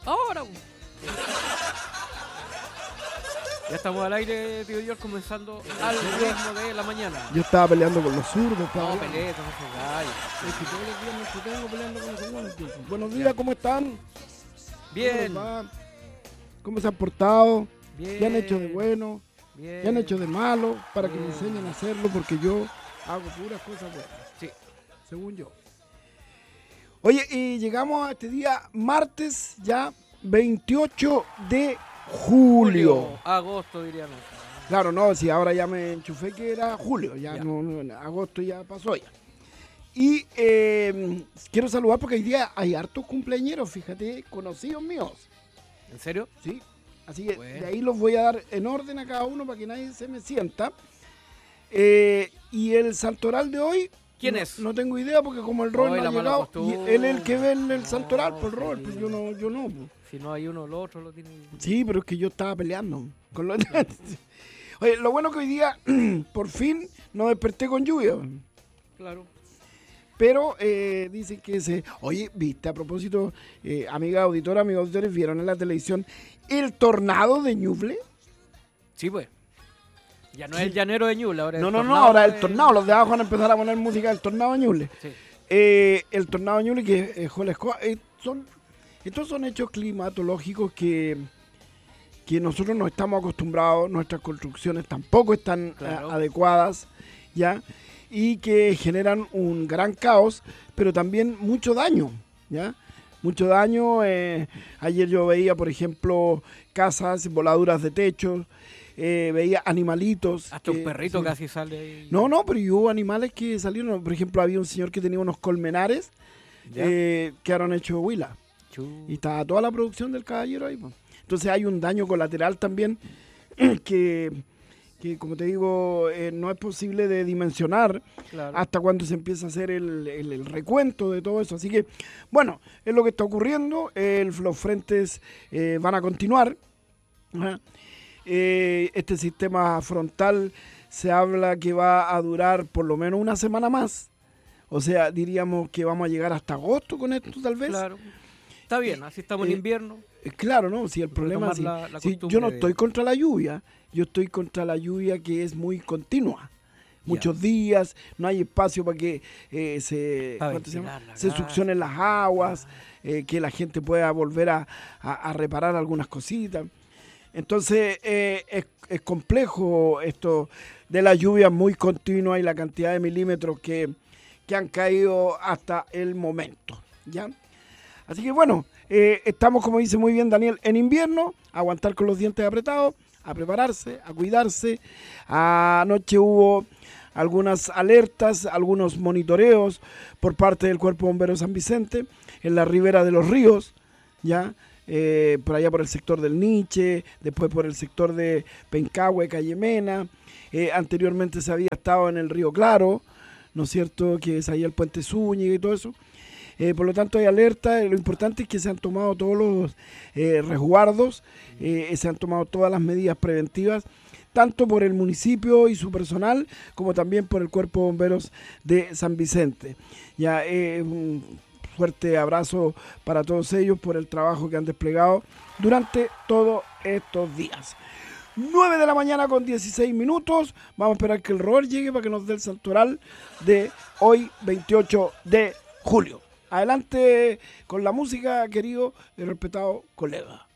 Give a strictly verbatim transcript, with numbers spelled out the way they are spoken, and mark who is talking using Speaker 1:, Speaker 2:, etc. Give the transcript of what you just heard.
Speaker 1: Ahora. Ya estamos al aire, tío George, comenzando al ritmo de la mañana.
Speaker 2: Yo estaba peleando con los zurdos.
Speaker 1: No, pelea, no se gallo.
Speaker 2: Es que todos los días me entretengo peleando con los buenos, tío. Buenos días, ¿cómo están?
Speaker 1: Bien.
Speaker 2: ¿Cómo, les va? ¿Cómo se han portado?
Speaker 1: Bien.
Speaker 2: ¿Qué han hecho de bueno?
Speaker 1: Bien.
Speaker 2: ¿Qué han hecho de malo? Para
Speaker 1: Bien.
Speaker 2: que me enseñen a hacerlo, porque yo hago puras cosas buenas.
Speaker 1: Sí.
Speaker 2: Según yo. Oye, y llegamos a este día martes ya veintiocho de julio.
Speaker 1: Agosto, diríamos.
Speaker 2: Claro, no, si ahora ya me enchufé que era julio, ya,
Speaker 1: Ya.
Speaker 2: No, no, agosto ya pasó ya. Y eh, quiero saludar porque hoy día hay hartos cumpleañeros, fíjate, conocidos míos,
Speaker 1: ¿En serio?
Speaker 2: ¿sí? Así que
Speaker 1: Bueno.
Speaker 2: de ahí los voy a dar en orden a cada uno para que nadie se me sienta. Eh, y el santoral de hoy,
Speaker 1: ¿Quién
Speaker 2: no,
Speaker 1: es?
Speaker 2: No tengo idea porque como el rol
Speaker 1: Hoy
Speaker 2: no
Speaker 1: la
Speaker 2: ha
Speaker 1: mala
Speaker 2: llegado, y
Speaker 1: costumbre.
Speaker 2: él es el que ve el, el
Speaker 1: No,
Speaker 2: santoral por el rol,
Speaker 1: sí.
Speaker 2: pues yo no, yo no. Pues.
Speaker 1: Si no hay uno, el otro lo tiene.
Speaker 2: Sí, pero es que yo estaba peleando con los... Oye, lo bueno que hoy día, por fin, no desperté con lluvia.
Speaker 1: Claro.
Speaker 2: Pero eh, dicen que se... Oye, viste, a propósito, eh, amiga auditora, amigos auditores, ¿vieron en la televisión el tornado de Ñuble?
Speaker 1: Sí, pues. Ya no es el llanero de Ñuble, ahora es
Speaker 2: No,
Speaker 1: el
Speaker 2: no, no,
Speaker 1: tornado
Speaker 2: ahora el
Speaker 1: de-
Speaker 2: tornado. Los de abajo van a empezar a poner música del tornado de Ñuble.
Speaker 1: Sí.
Speaker 2: Eh, el tornado de Ñuble, que es Jolescoa, eh, son... Estos son hechos climatológicos que, que nosotros no estamos acostumbrados, nuestras construcciones tampoco están
Speaker 1: Claro.
Speaker 2: eh, adecuadas, ¿ya? Y que generan un gran caos, pero también mucho daño, ¿ya? Mucho daño. Eh, ayer yo veía, por ejemplo, casas, voladuras de techos, eh, veía animalitos.
Speaker 1: Hasta un
Speaker 2: que-
Speaker 1: perrito
Speaker 2: sí.
Speaker 1: casi sale ahí.
Speaker 2: No, no, pero y hubo animales que salieron. Por ejemplo, había un señor que tenía unos colmenares,
Speaker 1: Ya.
Speaker 2: eh, quedaron hechos huila.
Speaker 1: Chu.
Speaker 2: Y estaba toda la producción del caballero ahí. Pues. Entonces hay un daño colateral también que, que como te digo, eh, no es posible de dimensionar
Speaker 1: Claro.
Speaker 2: hasta cuando se empieza a hacer el, el- el recuento de todo eso. Así que, bueno, es lo que está ocurriendo. El- los frentes eh, van a continuar. Ajá. Eh, este sistema frontal se habla que va a durar por lo menos una semana más. O sea, diríamos que vamos a llegar hasta agosto con esto tal vez.
Speaker 1: Claro. Está bien, así estamos en
Speaker 2: eh,
Speaker 1: invierno.
Speaker 2: Eh, Claro, ¿no? Si el problema
Speaker 1: Retomar
Speaker 2: si,
Speaker 1: la- la
Speaker 2: si
Speaker 1: costumbre
Speaker 2: yo no
Speaker 1: de-
Speaker 2: estoy contra la lluvia, yo estoy contra la lluvia que es muy continua. Muchos días, no hay espacio para que eh, se,
Speaker 1: Pa'
Speaker 2: ¿cuánto se llama?
Speaker 1: ventilar la
Speaker 2: se
Speaker 1: casa.
Speaker 2: succionen las aguas, eh, que la gente pueda volver a, a- a reparar algunas cositas. Entonces eh, es, es complejo esto de la lluvia muy continua y la cantidad de milímetros que, que han caído hasta el momento, ¿ya? Así que bueno, eh, estamos, como dice muy bien Daniel, en invierno, a aguantar con los dientes apretados, a prepararse, a cuidarse. Anoche hubo algunas alertas, algunos monitoreos por parte del Cuerpo Bombero San Vicente en la ribera de los ríos, ya eh, por allá por el sector del Niche, después por el sector de Pencahue, Calle Mena. Eh, anteriormente se había estado en el Río Claro, ¿no es cierto?, que es ahí el Puente Zúñiga y todo eso. Eh, por lo tanto hay alerta. Lo importante es que se han tomado todos los eh, resguardos, eh, se han tomado todas las medidas preventivas, tanto por el municipio y su personal, como también por el Cuerpo de Bomberos de San Vicente. Ya eh, un fuerte abrazo para todos ellos por el trabajo que han desplegado durante todos estos días. nueve de la mañana con dieciséis minutos. Vamos a esperar que el Robert llegue para que nos dé el santoral de hoy, veintiocho de julio. Adelante con la música, querido y respetado colega.